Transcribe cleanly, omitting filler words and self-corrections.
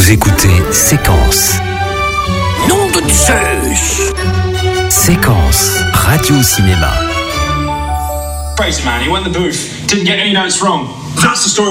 Vous écoutez Séquence. Nom de Zeus. Séquence Radio-Cinéma. Crazy man, he went in the booth, didn't get any notes wrong. That's the story